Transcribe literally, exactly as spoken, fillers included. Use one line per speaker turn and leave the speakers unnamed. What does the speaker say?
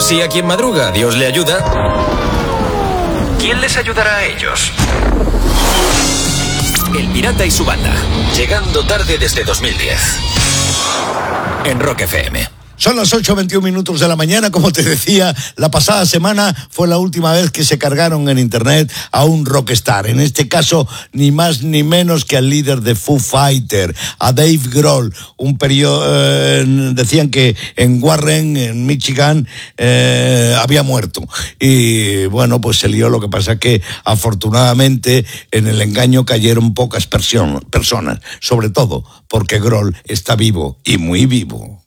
Si a quien madruga Dios le ayuda, ¿quién les ayudará a ellos? El Pirata y su banda, llegando tarde desde dos mil diez, en Rock F M.
Son las ocho veintiún minutos de la mañana. Como te decía, la pasada semana fue la última vez que se cargaron en internet a un rockstar. En este caso, ni más ni menos que al líder de Foo Fighters, a Dave Grohl. Un periodo, eh, decían que en Warren, en Michigan, eh, había muerto. Y bueno, pues se lió. Lo que pasa que afortunadamente en el engaño cayeron pocas person- personas. Sobre todo porque Grohl está vivo y muy vivo.